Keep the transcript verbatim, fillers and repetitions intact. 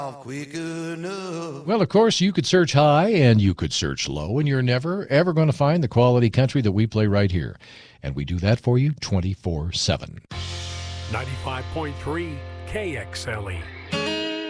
quick enough. Well, of course, you could search high and you could search low, and you're never, ever going to find the quality country that we play right here. And we do that for you twenty-four seven. ninety-five point three K X L E.